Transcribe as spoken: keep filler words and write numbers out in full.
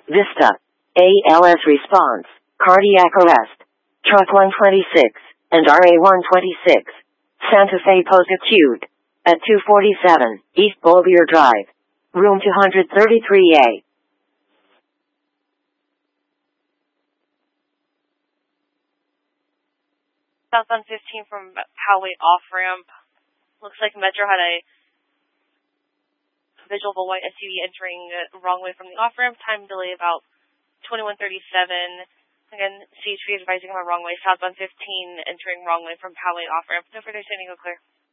Vista. A L S response. Cardiac arrest. Truck one twenty-six and R A one twenty-six. Santa Fe post-acute. At two forty-seven East Boulder Drive. Room two thirty-three A. Southbound fifteen from Poway off-ramp. Looks like Metro had a visual of a white S U V entering the wrong way from the off-ramp. Time delay about twenty-one thirty-seven. Again, C H P advising on the wrong way. Southbound fifteen entering wrong way from Poway off-ramp. No further standing, go clear.